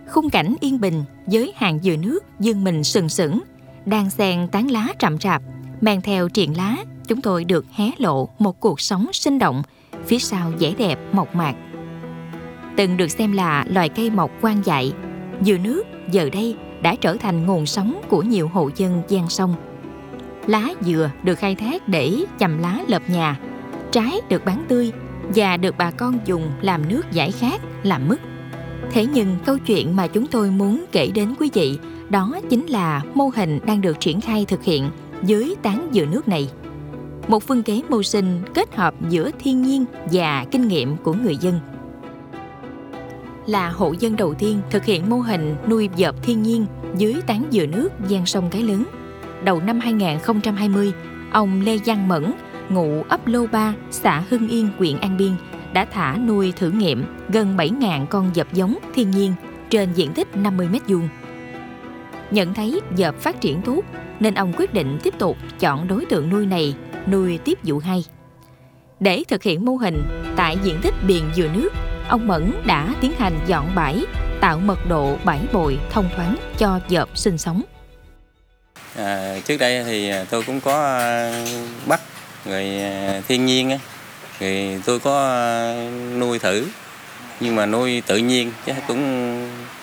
Khung cảnh yên bình với hàng dừa nước dương mình sừng sững, đan xen tán lá rậm rạp, mang theo triền lá, chúng tôi được hé lộ một cuộc sống sinh động phía sau vẻ đẹp mộc mạc. Từng được xem là loài cây mọc hoang dại, dừa nước giờ đây đã trở thành nguồn sống của nhiều hộ dân ven sông. Lá dừa được khai thác để chầm lá lợp nhà, trái được bán tươi và được bà con dùng làm nước giải khát, làm mứt. Thế nhưng câu chuyện mà chúng tôi muốn kể đến quý vị đó chính là mô hình đang được triển khai thực hiện dưới tán dừa nước này. Một phương kế mưu sinh kết hợp giữa thiên nhiên và kinh nghiệm của người dân. Là hộ dân đầu tiên thực hiện mô hình nuôi vợp thiên nhiên dưới tán dừa nước ven sông Cái Lớn. Đầu năm 2020, ông Lê Văn Mẫn, ngụ ấp Lô Ba, xã Hưng Yên, huyện An Biên, đã thả nuôi thử nghiệm gần 7.000 con vợp giống thiên nhiên trên diện tích 50 m². Nhận thấy vợp phát triển tốt nên ông quyết định tiếp tục chọn đối tượng nuôi này nuôi tiếp vụ 2. Để thực hiện mô hình tại diện tích biển dừa nước, ông Mẫn đã tiến hành dọn bãi, tạo mật độ bãi bồi thông thoáng cho vợp sinh sống. Trước đây thì tôi cũng có bắt người thiên nhiên á, thì tôi có nuôi thử, nhưng mà nuôi tự nhiên chứ cũng